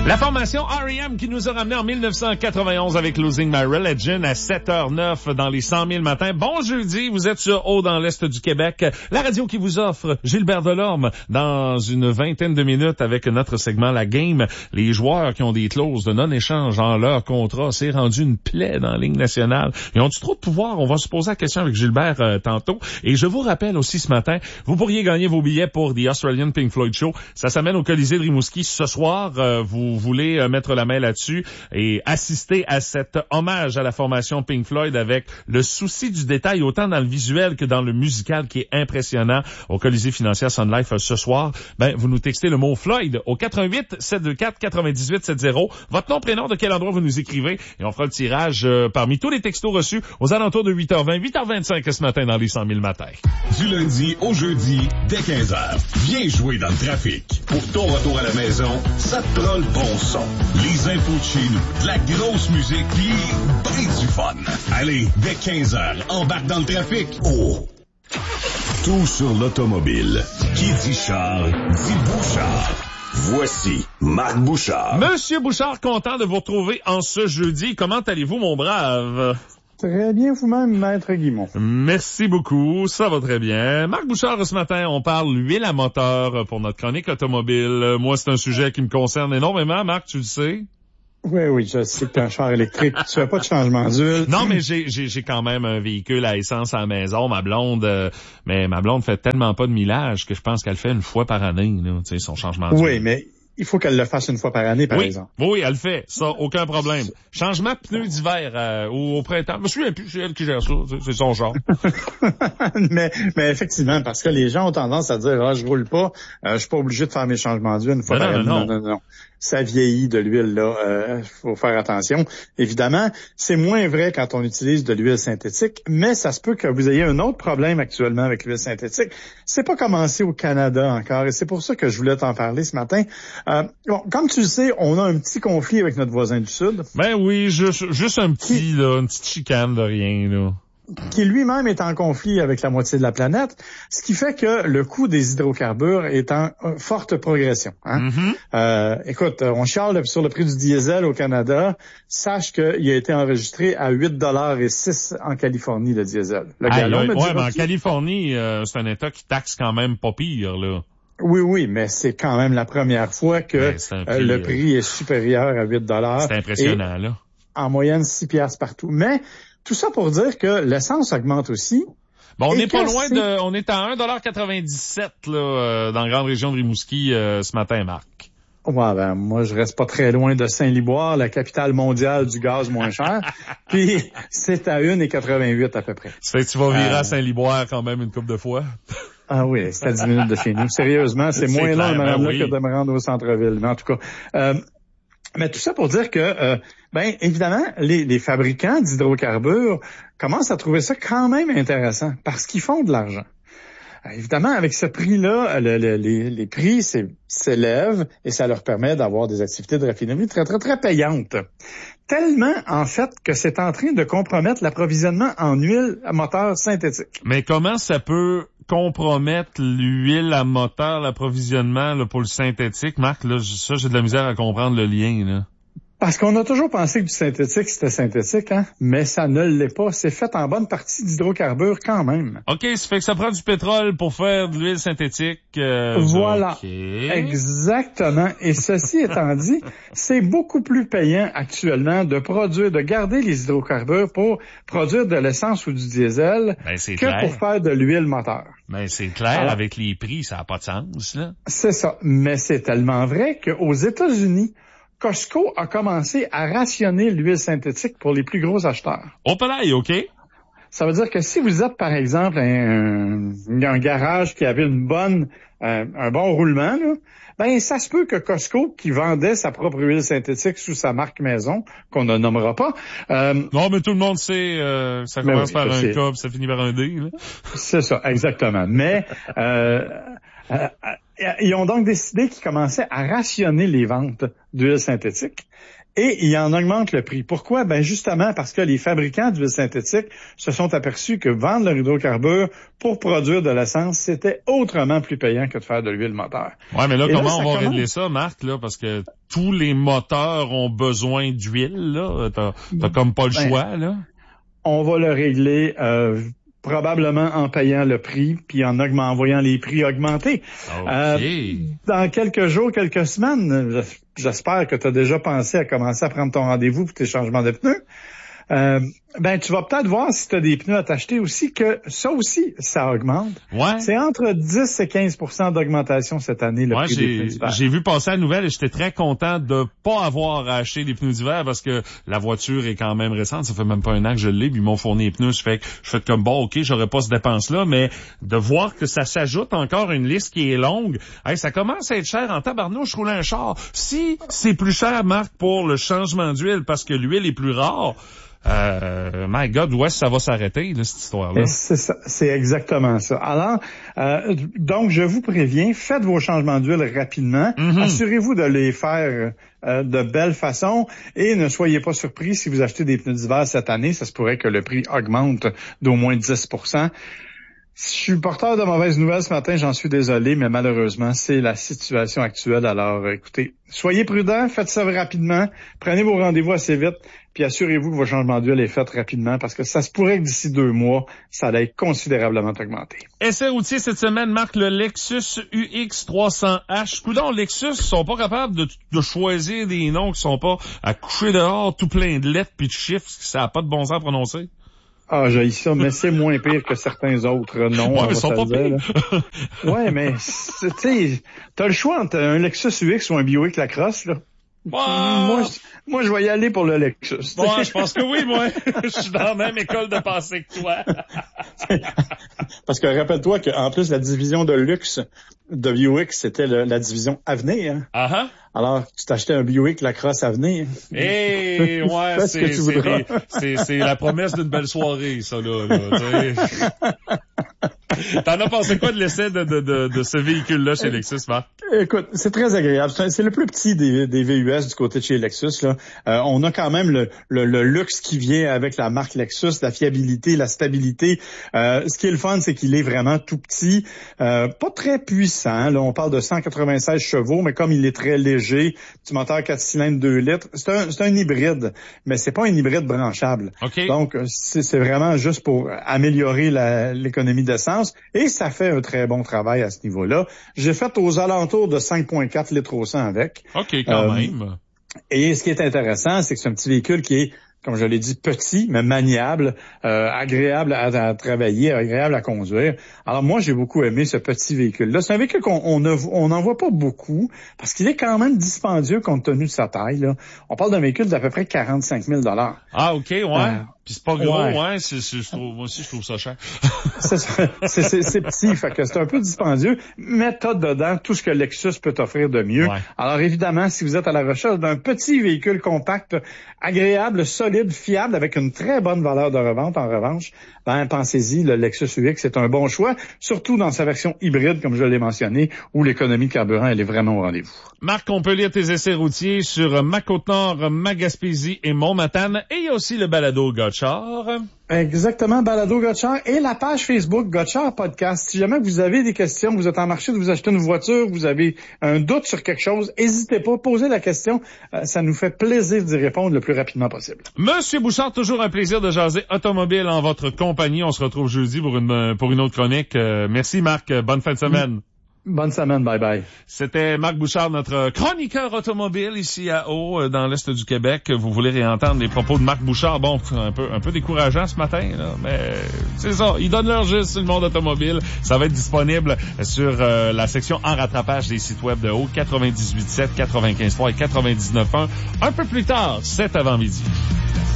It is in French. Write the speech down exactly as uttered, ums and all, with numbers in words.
La formation R E M qui nous a ramené en dix-neuf cent quatre-vingt-onze avec Losing My Religion à sept heures neuf dans les cent mille matins. Bon jeudi, vous êtes sur Haut dans l'Est du Québec. La radio qui vous offre Gilbert Delorme dans une vingtaine de minutes avec notre segment La Game. Les joueurs qui ont des clauses de non-échange en leur contrat, c'est rendu une plaie dans la Ligue nationale. Ils ont-tu trop de pouvoir? On va se poser la question avec Gilbert euh, tantôt. Et je vous rappelle aussi ce matin, vous pourriez gagner vos billets pour The Australian Pink Floyd Show. Ça s'amène au Colisée de Rimouski ce soir. Euh, vous voulez euh, mettre la main là-dessus et assister à cet hommage à la formation Pink Floyd avec le souci du détail autant dans le visuel que dans le musical qui est impressionnant au Colisée financière Sun Life euh, ce soir. Ben, vous nous textez le mot Floyd au quatre un huit, sept deux quatre, neuf huit sept zéro. Votre nom, prénom, de quel endroit vous nous écrivez et on fera le tirage euh, parmi tous les textos reçus aux alentours de huit heures vingt, huit heures vingt-cinq ce matin dans les cent mille matins. Du lundi au jeudi, dès quinze heures. Viens jouer dans le trafic. Pour ton retour à la maison, ça te prend le bon son. Les infos de chez nous, de la grosse musique, pis ben du fun. Allez, dès quinze heures, embarque dans le trafic. Oh! Tout sur l'automobile. Qui dit char, dit Bouchard. Voici Marc Bouchard. Monsieur Bouchard, content de vous retrouver en ce jeudi. Comment allez-vous, mon brave? Très bien vous-même, Maître Guimond. Merci beaucoup, ça va très bien. Marc Bouchard, ce matin, on parle l'huile à moteur pour notre chronique automobile. Moi, c'est un sujet qui me concerne énormément, Marc, tu le sais? Oui, oui, je sais que tu as un char électrique, tu fais pas de changement d'huile. Non, mais j'ai, j'ai, j'ai quand même un véhicule à essence à la maison, ma blonde, euh, mais ma blonde fait tellement pas de millage que je pense qu'elle fait une fois par année, là, tu sais, son changement d'huile. Oui, mais il faut qu'elle le fasse une fois par année, par oui, exemple. Oui, elle le fait. Ça, aucun problème. Changement de pneus d'hiver euh, au, au printemps. Je me souviens plus, c'est elle qui gère ça. C'est, c'est son genre. mais, mais effectivement, parce que les gens ont tendance à dire, ah, je roule pas, euh, je suis pas obligé de faire mes changements d'huile une fois non, par année. Non, non, non, non. Ça vieillit de l'huile, là. Euh, faut faire attention. Évidemment, c'est moins vrai quand on utilise de l'huile synthétique, mais ça se peut que vous ayez un autre problème actuellement avec l'huile synthétique. C'est pas commencé au Canada encore, et c'est pour ça que je voulais t'en parler ce matin. Euh, bon, comme tu le sais, on a un petit conflit avec notre voisin du Sud. Ben oui, juste, juste un petit, là, une petite chicane de rien, là. Qui lui-même est en conflit avec la moitié de la planète, ce qui fait que le coût des hydrocarbures est en forte progression. Hein? Mm-hmm. Euh, écoute, on chiale sur le prix du diesel au Canada. Sache qu'il a été enregistré à huit dollars et six en Californie, le diesel. Le aïe, gallon, aïe, ouais, mais en qui... Californie, euh, c'est un État qui taxe quand même pas pire, là. Oui, oui, mais c'est quand même la première fois que prix, euh, le prix est supérieur à huit dollars. C'est impressionnant, là. En moyenne, six piastres partout. Mais tout ça pour dire que l'essence augmente aussi. Bon, on n'est pas loin de... On est à un dollar quatre-vingt-dix-sept là, euh, dans la grande région de Rimouski euh, ce matin, Marc. Ouais, ben, moi, je reste pas très loin de Saint-Liboire, la capitale mondiale du gaz moins cher. Puis, c'est à un dollar quatre-vingt-huit à peu près. Ça fait que tu vas virer euh... à Saint-Liboire quand même une couple de fois. Ah oui, c'est à dix minutes de chez nous. Sérieusement, c'est, c'est moins long, madame, oui. que de me rendre au centre-ville. Mais en tout cas... Euh, Mais tout ça pour dire que, euh, ben évidemment, les, les fabricants d'hydrocarbures commencent à trouver ça quand même intéressant parce qu'ils font de l'argent. Euh, évidemment, avec ce prix-là, le, le, les, les prix s'élèvent et ça leur permet d'avoir des activités de raffinerie très, très, très payantes. Tellement, en fait, que c'est en train de compromettre l'approvisionnement en huile à moteur synthétique. Mais comment ça peut compromettre l'huile à moteur, l'approvisionnement là, pour le synthétique? Marc, là, ça, j'ai de la misère à comprendre le lien, là. Parce qu'on a toujours pensé que du synthétique, c'était synthétique, hein, mais ça ne l'est pas. C'est fait en bonne partie d'hydrocarbures quand même. OK, ça fait que ça prend du pétrole pour faire de l'huile synthétique. Euh, voilà, okay. Exactement. Et ceci étant dit, c'est beaucoup plus payant actuellement de produire, de garder les hydrocarbures pour produire de l'essence ou du diesel ben, que clair. Pour faire de l'huile moteur. Ben, c'est clair, alors, avec les prix, ça n'a pas de sens, là. C'est ça. Mais c'est tellement vrai qu'aux États-Unis, Costco a commencé à rationner l'huile synthétique pour les plus gros acheteurs. Au palais, OK. Ça veut dire que si vous êtes, par exemple, un, un garage qui avait une bonne, un, un bon roulement, là, ben ça se peut que Costco, qui vendait sa propre huile synthétique sous sa marque maison, qu'on ne nommera pas... Euh, non, mais tout le monde sait, euh, ça commence oui, par un K, ça finit par un D. Là. C'est ça, exactement. Mais... Euh, euh, ils ont donc décidé qu'ils commençaient à rationner les ventes d'huile synthétique. et il en augmente le prix. Pourquoi? Ben justement parce que les fabricants d'huile synthétique se sont aperçus que vendre leur hydrocarbure pour produire de l'essence, c'était autrement plus payant que de faire de l'huile moteur. Ouais, mais là, et comment là, on va commence... régler ça, Marc, là, parce que tous les moteurs ont besoin d'huile, là. T'as, t'as comme pas le ben, choix, là. On va le régler euh, probablement en payant le prix, puis en augmentant, en voyant les prix augmenter. Okay. Euh, dans quelques jours, quelques semaines, j'espère que tu as déjà pensé à commencer à prendre ton rendez-vous pour tes changements de pneus. Euh, ben tu vas peut-être voir si tu as des pneus à t'acheter aussi, que ça aussi, ça augmente. Ouais. C'est entre dix et quinze pour cent d'augmentation cette année, le ouais, prix j'ai, des pneus d'hiver. J'ai vu passer la nouvelle et j'étais très content de pas avoir à acheter des pneus d'hiver parce que la voiture est quand même récente. Ça fait même pas un an que je l'ai, puis ils m'ont fourni les pneus. Je fais, je fais comme, bon, OK, j'aurais pas cette dépense-là, mais de voir que ça s'ajoute encore une liste qui est longue, hey, ça commence à être cher en tabarnouche rouler un char. Si c'est plus cher, Marc, pour le changement d'huile parce que l'huile est plus rare, Euh, my God, où est-ce que ça va s'arrêter, là, cette histoire-là? C'est ça, c'est exactement ça. Alors, euh, donc, je vous préviens, faites vos changements d'huile rapidement. Mm-hmm. Assurez-vous de les faire euh, de belle façon et ne soyez pas surpris si vous achetez des pneus d'hiver cette année. Ça se pourrait que le prix augmente d'au moins dix pour cent. Je suis porteur de mauvaises nouvelles ce matin, j'en suis désolé, mais malheureusement, c'est la situation actuelle. Alors, écoutez, soyez prudents, faites ça rapidement, prenez vos rendez-vous assez vite, puis assurez-vous que vos changements d'huile est fait rapidement, parce que ça se pourrait que d'ici deux mois, ça allait considérablement augmenter. Essai routier cette semaine marque le Lexus U X trois cents H. Coudon, Lexus sont pas capables de, de choisir des noms qui sont pas à coucher dehors tout plein de lettres puis de chiffres, ça n'a pas de bon sens à prononcer. Ah, j'ai ça, mais c'est moins pire que certains autres noms. Ouais, mais ils sont pas pires. Ouais, mais, tu sais, t'as le choix entre un Lexus U X ou un Buick Lacrosse, là. Wow. Moi, je, moi, je vais y aller pour le Lexus. Ouais, je pense que oui, moi. Je suis dans la même école de pensée que toi. Parce que rappelle-toi qu'en plus, la division de luxe de Buick, c'était le, la division Avenir. Hein? Uh-huh. Alors, tu t'achetais un Buick Lacrosse Avenir. Eh, ouais, c'est, c'est, des, c'est, c'est la promesse d'une belle soirée, ça, là. là T'en as pensé quoi de l'essai de, de, de, de ce véhicule-là chez Lexus, Marc? Écoute, c'est très agréable. C'est, c'est le plus petit des, des V U S du côté de chez Lexus, là. Euh, on a quand même le, le, le luxe qui vient avec la marque Lexus, la fiabilité, la stabilité. Euh, ce qui est le fun, c'est qu'il est vraiment tout petit, euh, pas très puissant. Là, on parle de cent quatre-vingt-seize chevaux, mais comme il est très léger, petit moteur quatre cylindres deux litres, c'est un, c'est un hybride, mais c'est pas un hybride branchable. Okay. Donc, c'est, c'est vraiment juste pour améliorer la, l'économie d'essence. Et ça fait un très bon travail à ce niveau-là. J'ai fait aux alentours de cinq virgule quatre litres au cent avec. OK, quand euh, même. Et ce qui est intéressant, c'est que c'est un petit véhicule qui est, comme je l'ai dit, petit, mais maniable, euh, agréable à, à travailler, agréable à conduire. Alors moi, j'ai beaucoup aimé ce petit véhicule-là. C'est un véhicule qu'on on ne, on n'en voit pas beaucoup, parce qu'il est quand même dispendieux compte tenu de sa taille. Là. On parle d'un véhicule d'à peu près quarante-cinq mille dollars. Ah, OK, ouais. Euh, Puis c'est pas gros, ouais. ouais c'est, c'est, je trouve, moi aussi, je trouve ça cher. c'est, c'est, c'est, c'est petit, fait que c'est un peu dispendieux, mais t'as dedans tout ce que Lexus peut t'offrir de mieux. Ouais. Alors évidemment, si vous êtes à la recherche d'un petit véhicule compact, agréable, solide, fiable, avec une très bonne valeur de revente, en revanche, ben pensez-y, le Lexus U X, c'est un bon choix, surtout dans sa version hybride, comme je l'ai mentionné, où l'économie de carburant, elle est vraiment au rendez-vous. Marc, on peut lire tes essais routiers sur ma Côte-Nord, ma Gaspésie et mon Matane, et il y a aussi le balado Gotchard. Exactement, balado Gotchard et la page Facebook Gotchard Podcast. Si jamais vous avez des questions, vous êtes en marché de vous acheter une voiture, vous avez un doute sur quelque chose, n'hésitez pas, posez la question. Euh, ça nous fait plaisir d'y répondre le plus rapidement possible. Monsieur Bouchard, toujours un plaisir de jaser automobile en votre compagnie. On se retrouve jeudi pour une, pour une autre chronique. Euh, merci Marc, bonne fin de semaine. Mm. Bonne semaine, bye bye. C'était Marc Bouchard, notre chroniqueur automobile ici à Haut, dans l'Est du Québec. Vous voulez réentendre les propos de Marc Bouchard. Bon, un peu, un peu décourageant ce matin, là, mais c'est ça. Ils donnent leur juste sur le monde automobile. Ça va être disponible sur euh, la section en rattrapage des sites web de Haut, quatre-vingt-dix-huit sept, quatre-vingt-quinze trois et quatre-vingt-dix-neuf un, un peu plus tard, cet avant-midi.